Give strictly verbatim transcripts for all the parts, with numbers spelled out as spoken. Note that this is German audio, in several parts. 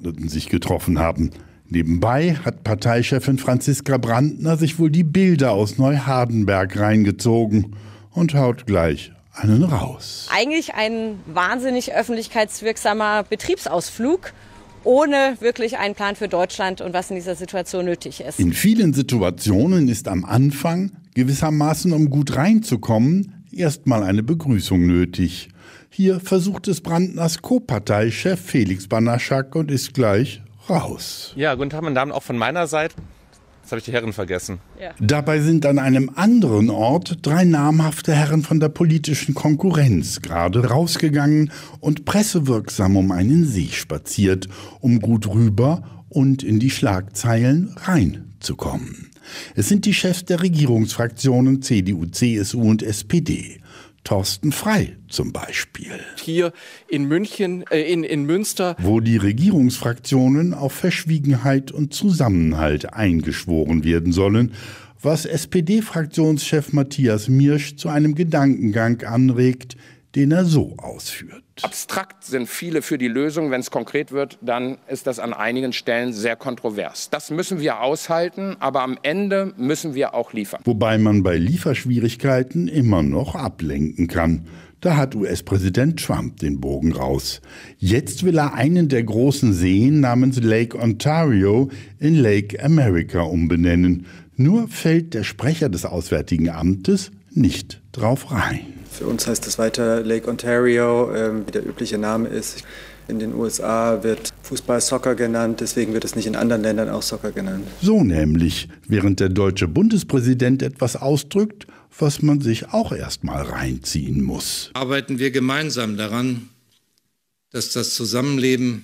Abgeordneten sich getroffen haben. Nebenbei hat Parteichefin Franziska Brandner sich wohl die Bilder aus Neuhardenberg reingezogen und haut gleich einen raus. Eigentlich ein wahnsinnig öffentlichkeitswirksamer Betriebsausflug, ohne wirklich einen Plan für Deutschland und was in dieser Situation nötig ist. In vielen Situationen ist am Anfang, gewissermaßen um gut reinzukommen, erstmal eine Begrüßung nötig. Hier versucht es Brandners Co-Parteichef Felix Banaschak und ist gleich raus. Ja, guten Tag, meine Damen, auch von meiner Seite. Jetzt habe ich die Herren vergessen. Ja. Dabei sind an einem anderen Ort drei namhafte Herren von der politischen Konkurrenz gerade rausgegangen und pressewirksam um einen See spaziert, um gut rüber und in die Schlagzeilen reinzukommen. Es sind die Chefs der Regierungsfraktionen C D U, C S U und S P D. Thorsten Frey zum Beispiel. Hier in München, äh, in, in Münster. Wo die Regierungsfraktionen auf Verschwiegenheit und Zusammenhalt eingeschworen werden sollen, was S P D-Fraktionschef Matthias Miersch zu einem Gedankengang anregt, den er so ausführt. Abstrakt sind viele für die Lösung. Wenn es konkret wird, dann ist das an einigen Stellen sehr kontrovers. Das müssen wir aushalten, aber am Ende müssen wir auch liefern. Wobei man bei Lieferschwierigkeiten immer noch ablenken kann. Da hat U S-Präsident Trump den Bogen raus. Jetzt will er einen der großen Seen namens Lake Ontario in Lake America umbenennen. Nur fällt der Sprecher des Auswärtigen Amtes nicht drauf rein. Für uns heißt es weiter Lake Ontario, äh, wie der übliche Name ist. In den U S A wird Fußball Soccer genannt, deswegen wird es nicht in anderen Ländern auch Soccer genannt. So nämlich, während der deutsche Bundespräsident etwas ausdrückt, was man sich auch erst mal reinziehen muss. Arbeiten wir gemeinsam daran, dass das Zusammenleben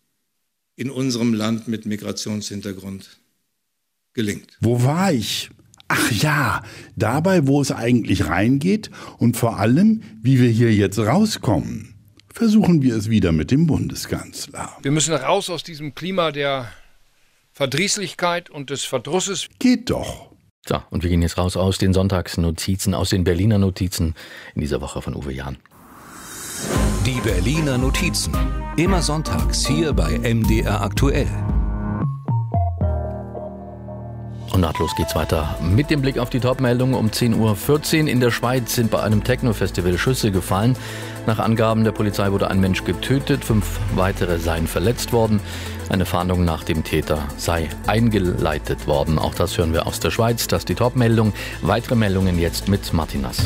in unserem Land mit Migrationshintergrund gelingt. Wo war ich? Ach ja, dabei, wo es eigentlich reingeht und vor allem, wie wir hier jetzt rauskommen. Versuchen wir es wieder mit dem Bundeskanzler. Wir müssen raus aus diesem Klima der Verdrießlichkeit und des Verdrusses. Geht doch. So, und wir gehen jetzt raus aus den Sonntagsnotizen, aus den Berliner Notizen in dieser Woche von Uwe Jahn. Die Berliner Notizen, immer sonntags hier bei M D R aktuell. Und nahtlos geht's weiter mit dem Blick auf die Top-Meldung um zehn Uhr vierzehn. In der Schweiz sind bei einem Techno-Festival Schüsse gefallen. Nach Angaben der Polizei wurde ein Mensch getötet, fünf weitere seien verletzt worden. Eine Fahndung nach dem Täter sei eingeleitet worden. Auch das hören wir aus der Schweiz. Das ist die Top-Meldung. Weitere Meldungen jetzt mit Martin Nass.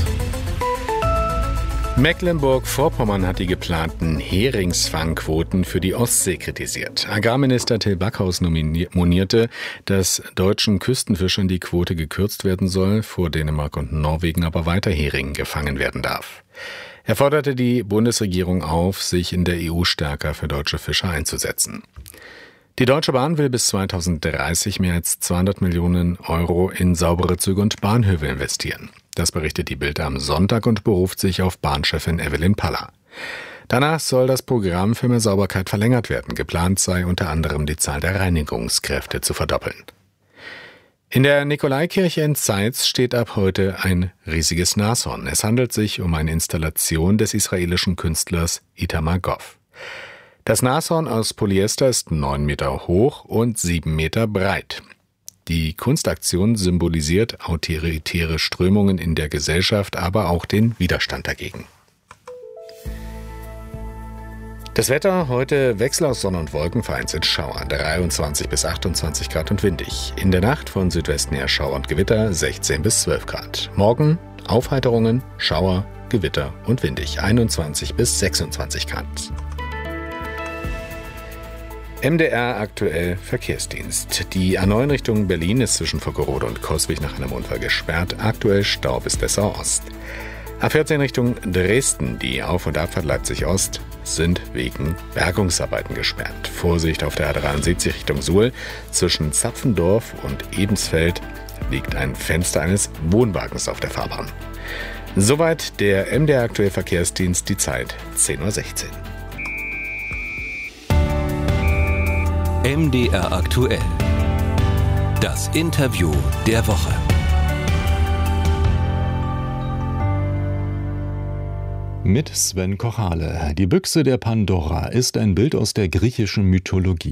Mecklenburg-Vorpommern hat die geplanten Heringsfangquoten für die Ostsee kritisiert. Agrarminister Till Backhaus monierte, dass deutschen Küstenfischern die Quote gekürzt werden soll, vor Dänemark und Norwegen aber weiter Hering gefangen werden darf. Er forderte die Bundesregierung auf, sich in der E U stärker für deutsche Fischer einzusetzen. Die Deutsche Bahn will bis zweitausenddreißig mehr als zweihundert Millionen Euro in saubere Züge und Bahnhöfe investieren. Das berichtet die Bild am Sonntag und beruft sich auf Bahnchefin Evelyn Paller. Danach soll das Programm für mehr Sauberkeit verlängert werden. Geplant sei unter anderem die Zahl der Reinigungskräfte zu verdoppeln. In der Nikolaikirche in Zeitz steht ab heute ein riesiges Nashorn. Es handelt sich um eine Installation des israelischen Künstlers Itamar Goff. Das Nashorn aus Polyester ist neun Meter hoch und sieben Meter breit. Die Kunstaktion symbolisiert autoritäre Strömungen in der Gesellschaft, aber auch den Widerstand dagegen. Das Wetter heute Wechsel aus Sonne und Wolken, vereinzelt Schauer, dreiundzwanzig bis achtundzwanzig Grad und windig. In der Nacht von Südwesten her Schauer und Gewitter, sechzehn bis zwölf Grad. Morgen Aufheiterungen, Schauer, Gewitter und windig, einundzwanzig bis sechsundzwanzig Grad. M D R aktuell Verkehrsdienst. Die A neun Richtung Berlin ist zwischen Vockerode und Coswig nach einem Unfall gesperrt. Aktuell Stau bis Dessau Ost. A vierzehn Richtung Dresden. Die Auf- und Abfahrt Leipzig Ost sind wegen Bergungsarbeiten gesperrt. Vorsicht auf der A dreiundsiebzig Richtung Suhl. Zwischen Zapfendorf und Ebensfeld liegt ein Fenster eines Wohnwagens auf der Fahrbahn. Soweit der M D R aktuell Verkehrsdienst. Die Zeit zehn Uhr sechzehn. M D R aktuell. Das Interview der Woche. Mit Sven Kochale. Die Büchse der Pandora ist ein Bild aus der griechischen Mythologie.